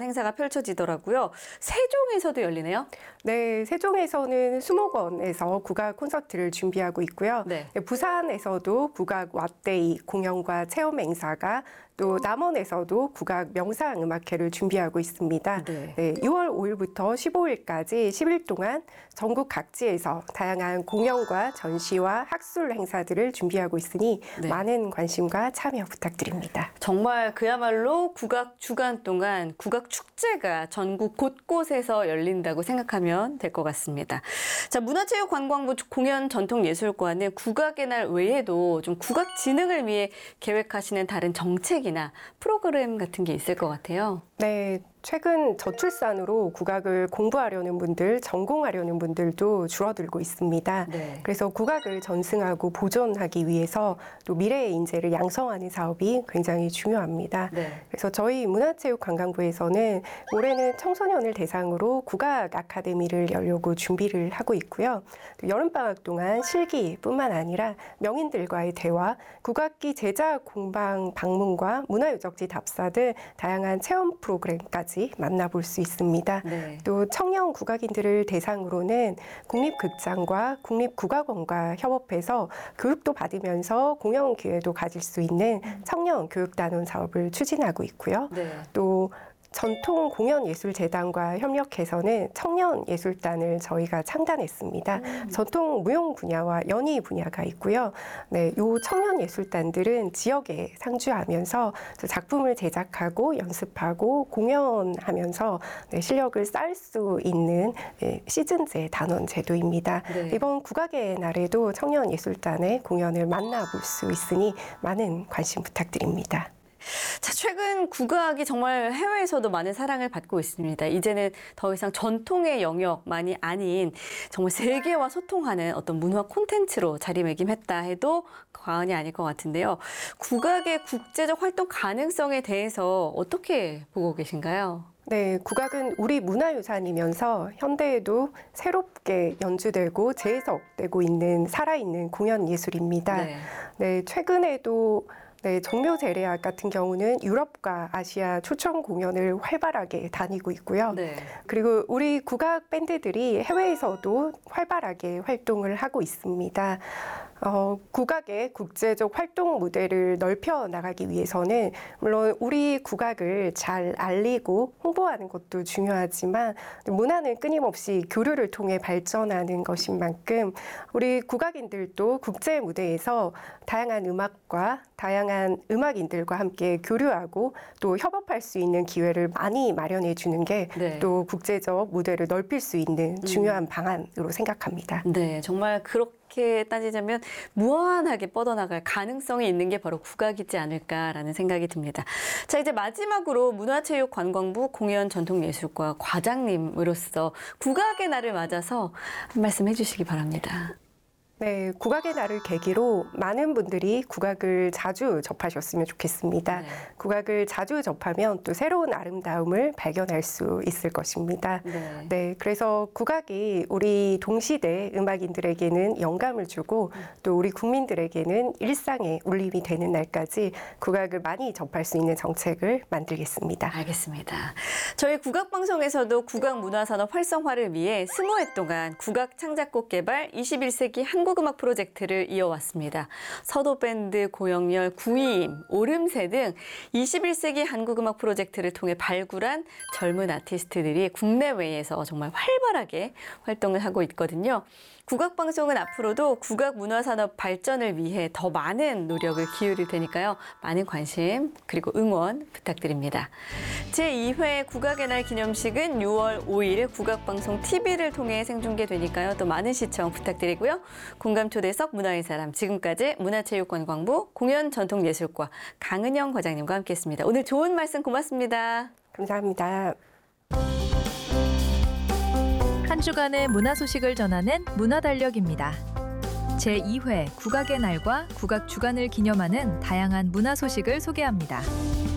행사가 펼쳐지더라고요. 세종에서도 열리네요? 네, 세종에서는 수목원에서 국악 콘서트를 준비하고 있고요. 네. 부산에서도 국악 왓데이 공연과 체험 행사가, 또 남원에서도 국악 명상음악회를 준비하고 있습니다. 네. 네, 6월 5일부터 15일까지 10일 동안 전국 각지에서 다양한 공연과 전시와 학술 행사들을 준비하고 있으니 네. 많은 관심과 참여 부탁드립니다. 정말 그야말로 국악 주간 동안 국악 축제가 전국 곳곳에서 열린다고 생각하면 될 것 같습니다. 자, 문화체육관광부 공연전통예술과는 국악의 날 외에도 좀 국악 진흥을 위해 계획하시는 다른 정책이나 프로그램 같은 게 있을 것 같아요. 네, 최근 저출산으로 국악을 공부하려는 분들, 전공하려는 분들도 줄어들고 있습니다. 네. 그래서 국악을 전승하고 보존하기 위해서 또 미래의 인재를 양성하는 사업이 굉장히 중요합니다. 네. 그래서 저희 문화체육관광부에서는 올해는 청소년을 대상으로 국악 아카데미를 열려고 준비를 하고 있고요. 또 여름방학 동안 실기뿐만 아니라 명인들과의 대화, 국악기 제작 공방 방문과 문화유적지 답사 등 다양한 체험 프로그램까지 만나볼 수 있습니다. 네. 또 청년 국악인들을 대상으로는 국립극장과 국립국악원과 협업해서 교육도 받으면서 공연 기회도 가질 수 있는 청년 교육단원 사업을 추진하고 있고요. 네. 또 전통공연예술재단과 협력해서는 청년예술단을 저희가 창단했습니다. 전통 무용 분야와 연희 분야가 있고요. 네, 이 청년예술단들은 지역에 상주하면서 작품을 제작하고 연습하고 공연하면서 네, 실력을 쌓을 수 있는 시즌제 단원 제도입니다. 네. 이번 국악의 날에도 청년예술단의 공연을 만나볼 수 있으니 많은 관심 부탁드립니다. 자, 최근 국악이 정말 해외에서도 많은 사랑을 받고 있습니다. 이제는 더 이상 전통의 영역만이 아닌 정말 세계와 소통하는 어떤 문화 콘텐츠로 자리매김했다 해도 과언이 아닐 것 같은데요. 국악의 국제적 활동 가능성에 대해서 어떻게 보고 계신가요? 네, 국악은 우리 문화유산이면서 현대에도 새롭게 연주되고 재해석되고 있는 살아있는 공연 예술입니다. 네. 네, 최근에도 네, 정묘제례악 같은 경우는 유럽과 아시아 초청 공연을 활발하게 다니고 있고요. 네. 그리고 우리 국악 밴드들이 해외에서도 활발하게 활동을 하고 있습니다. 국악의 국제적 활동 무대를 넓혀 나가기 위해서는 물론 우리 국악을 잘 알리고 홍보하는 것도 중요하지만 문화는 끊임없이 교류를 통해 발전하는 것인 만큼 우리 국악인들도 국제 무대에서 다양한 음악과 다양한 음악인들과 함께 교류하고 또 협업할 수 있는 기회를 많이 마련해 주는 게 또 네. 국제적 무대를 넓힐 수 있는 중요한 방안으로 생각합니다. 네, 정말 그렇게 따지자면 무한하게 뻗어나갈 가능성이 있는 게 바로 국악이지 않을까라는 생각이 듭니다. 자, 이제 마지막으로 문화체육관광부 공연전통예술과 과장님으로서 국악의 날을 맞아서 한 말씀 해주시기 바랍니다. 네, 국악의 날을 계기로 많은 분들이 국악을 자주 접하셨으면 좋겠습니다. 네. 국악을 자주 접하면 또 새로운 아름다움을 발견할 수 있을 것입니다. 네. 네, 그래서 국악이 우리 동시대 음악인들에게는 영감을 주고 또 우리 국민들에게는 일상의 울림이 되는 날까지 국악을 많이 접할 수 있는 정책을 만들겠습니다. 알겠습니다. 저희 국악방송에서도 국악문화산업 활성화를 위해 20회 동안 국악 창작곡 개발 21세기 한국음악 프로젝트를 이어왔습니다. 서도밴드, 고영렬, 구이임, 오름세 등 21세기 한국음악 프로젝트를 통해 발굴한 젊은 아티스트들이 국내외에서 정말 활발하게 활동을 하고 있거든요. 국악방송은 앞으로도 국악문화산업 발전을 위해 더 많은 노력을 기울일 테니까요. 많은 관심 그리고 응원 부탁드립니다. 제2회 국악의 날 기념식은 6월 5일 국악방송 TV를 통해 생중계되니까요. 또 많은 시청 부탁드리고요. 공감초대석 문화의 사람, 지금까지 문화체육관광부 공연전통예술과 강은영 과장님과 함께했습니다. 오늘 좋은 말씀 고맙습니다. 감사합니다. 한 주간의 문화 소식을 전하는 문화달력입니다. 제2회 국악의 날과 국악 주간을 기념하는 다양한 문화 소식을 소개합니다.